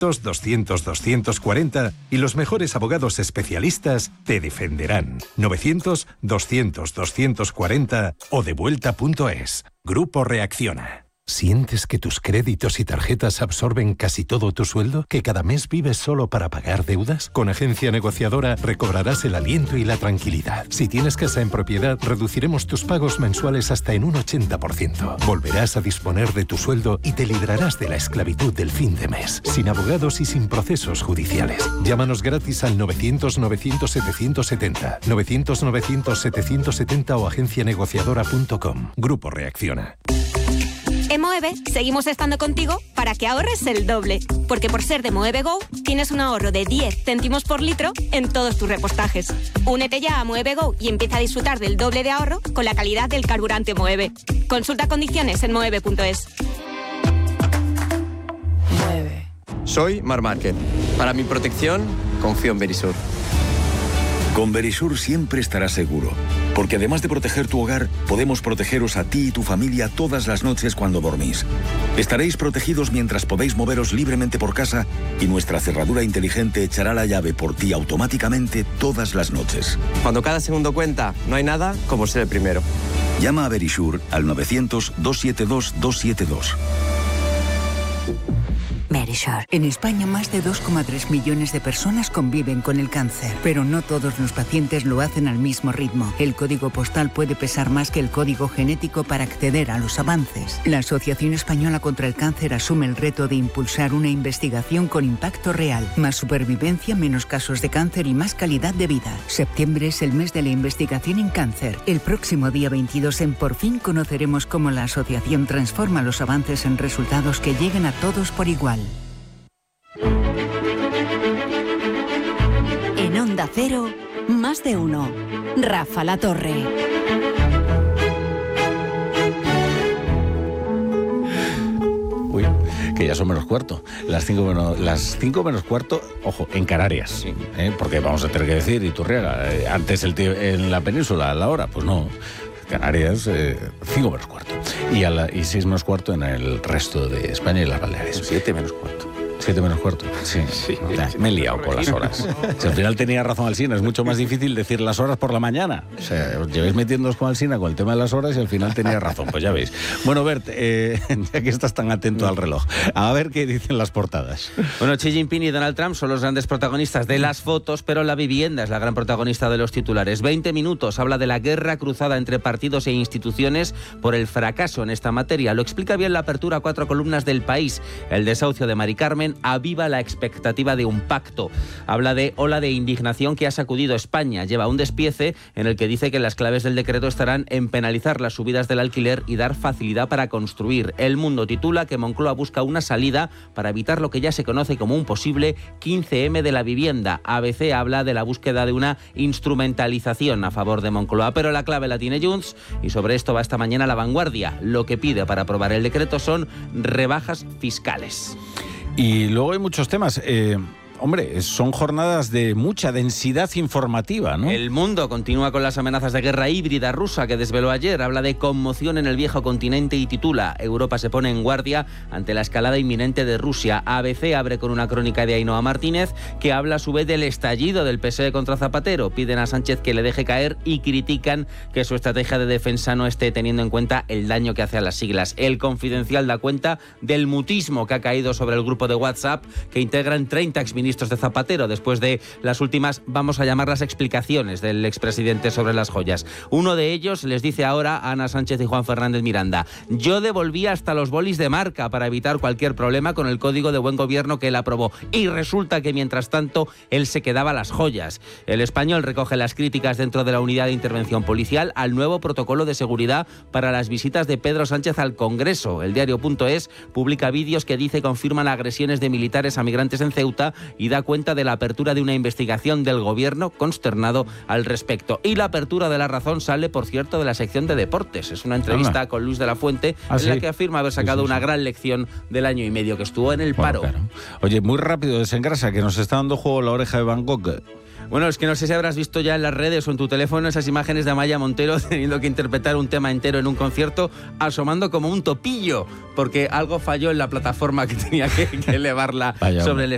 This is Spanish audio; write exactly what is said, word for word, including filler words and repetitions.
doscientos, doscientos cuarenta y los mejores abogados especialistas te defenderán. novecientos, doscientos, doscientos cuarenta o devuelta punto es. Grupo Reacciona. ¿Sientes que tus créditos y tarjetas absorben casi todo tu sueldo? ¿Que cada mes vives solo para pagar deudas? Con Agencia Negociadora recobrarás el aliento y la tranquilidad. Si tienes casa en propiedad, reduciremos tus pagos mensuales hasta en un ochenta por ciento. Volverás a disponer de tu sueldo y te librarás de la esclavitud del fin de mes, sin abogados y sin procesos judiciales. Llámanos gratis al novecientos, novecientos, setecientos setenta, novecientos, novecientos, setecientos setenta o agencia negociadora punto com. Grupo Reacciona. En Moeve seguimos estando contigo para que ahorres el doble, porque por ser de Moeve Go tienes un ahorro de diez céntimos por litro en todos tus repostajes. Únete ya a Moeve Go y empieza a disfrutar del doble de ahorro con la calidad del carburante Moeve. Consulta condiciones en moeve punto es. Moeve. Soy Mar Márquez. Para mi protección, confío en Verisur. Con Verisur siempre estarás seguro, porque además de proteger tu hogar, podemos protegeros a ti y tu familia todas las noches cuando dormís. Estaréis protegidos mientras podéis moveros libremente por casa y nuestra cerradura inteligente echará la llave por ti automáticamente todas las noches. Cuando cada segundo cuenta, no hay nada como ser el primero. Llama a Verisur al novecientos, doscientos setenta y dos, doscientos setenta y dos. Verisur. En España, más de dos coma tres millones de personas conviven con el cáncer, pero no todos los pacientes lo hacen al mismo ritmo. El código postal puede pesar más que el código genético para acceder a los avances. La Asociación Española contra el Cáncer asume el reto de impulsar una investigación con impacto real. Más supervivencia, menos casos de cáncer y más calidad de vida. Septiembre es el mes de la investigación en cáncer. El próximo día veintidós en Por Fin conoceremos cómo la asociación transforma los avances en resultados que lleguen a todos por igual. En Onda Cero, más de uno. Rafa La Torre. Uy, que ya son menos cuarto. Las cinco menos, las cinco menos cuarto, ojo, en Canarias. Sí. ¿eh? Porque vamos a tener que decir, Iturriaga, eh, antes el tío, en la península, a la hora, pues no. Canarias, eh, cinco menos cuarto. Y, a la, y seis menos cuarto en el resto de España y las Baleares. Siete menos cuarto. Siete menos cuarto. Sí, sí, ya, me he liado con las horas. Si al final tenía razón Alsina, es mucho más difícil decir las horas por la mañana. O sea, os lleváis metiéndoos con Alsina con el tema de las horas y al final tenía razón, pues ya veis. Bueno, Bert, eh, ya que estás tan atento al reloj, a ver qué dicen las portadas. Bueno, Xi Jinping y Donald Trump son los grandes protagonistas de las fotos, pero la vivienda es la gran protagonista de los titulares. veinte minutos habla de la guerra cruzada entre partidos e instituciones por el fracaso en esta materia. Lo explica bien la apertura a cuatro columnas del País. El desahucio de Mari Carmen aviva la expectativa de un pacto. Habla de ola de indignación que ha sacudido España. Lleva un despiece en el que dice que las claves del decreto estarán en penalizar las subidas del alquiler y dar facilidad para construir. El Mundo titula que Moncloa busca una salida para evitar lo que ya se conoce como un posible quince eme de la vivienda. A B C habla de la búsqueda de una instrumentalización a favor de Moncloa, pero la clave la tiene Junts y sobre esto va esta mañana La Vanguardia. Lo que pide para aprobar el decreto son rebajas fiscales. Y luego hay muchos temas. Eh, hombre, son jornadas de mucha densidad informativa, ¿no? El Mundo continúa con las amenazas de guerra híbrida rusa que desveló ayer. Habla de conmoción en el viejo continente y titula: Europa se pone en guardia ante la escalada inminente de Rusia. A B C abre con una crónica de Ainhoa Martínez que habla a su vez del estallido del P S O E contra Zapatero. Piden a Sánchez que le deje caer y critican que su estrategia de defensa no esté teniendo en cuenta el daño que hace a las siglas. El Confidencial da cuenta del mutismo que ha caído sobre el grupo de WhatsApp que integran treinta exministros de Zapatero después de las últimas, vamos a llamarlas, explicaciones del expresidente sobre las joyas. Uno de ellos les dice ahora a Ana Sánchez y Juan Fernández Miranda: yo devolví hasta los bolis de marca para evitar cualquier problema con el código de buen gobierno que él aprobó, y resulta que mientras tanto él se quedaba las joyas. El Español recoge las críticas dentro de la unidad de intervención policial al nuevo protocolo de seguridad para las visitas de Pedro Sánchez al Congreso. El diario.es publica vídeos que dice confirman agresiones de militares a migrantes en Ceuta y da cuenta de la apertura de una investigación del gobierno consternado al respecto. Y la apertura de La Razón sale, por cierto, de la sección de deportes. Es una entrevista Anda. con Luis de la Fuente ¿Ah, en sí? la que afirma haber sacado sí, sí, sí. una gran lección del año y medio que estuvo en el bueno, paro. Claro. Oye, muy rápido, desengrasa, que nos está dando juego la oreja de Van Gogh. Bueno, es que no sé si habrás visto ya en las redes o en tu teléfono esas imágenes de Amaya Montero teniendo que interpretar un tema entero en un concierto, asomando como un topillo, porque algo falló en la plataforma que tenía que, que elevarla Vaya, sobre el